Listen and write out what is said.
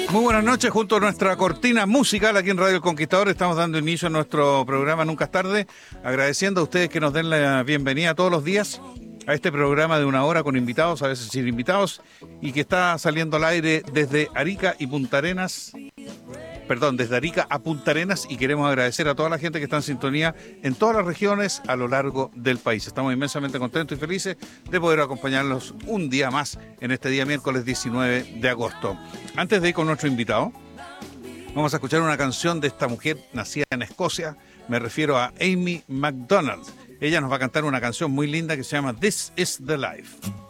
Muy buenas noches, junto a nuestra cortina musical aquí en Radio El Conquistador. Estamos dando inicio a nuestro programa Nunca es Tarde, agradeciendo a ustedes que nos den la bienvenida todos los días a este programa de una hora con invitados, a veces sin invitados, y que está saliendo al aire desde Arica y Punta Arenas. Desde Arica a Punta Arenas, y queremos agradecer a toda la gente que está en sintonía en todas las regiones a lo largo del país. Estamos inmensamente contentos y felices de poder acompañarlos un día más en este día miércoles 19 de agosto. Antes de ir con nuestro invitado, vamos a escuchar una canción de esta mujer nacida en Escocia. Me refiero a Amy MacDonald. Ella nos va a cantar una canción muy linda que se llama This is the Life.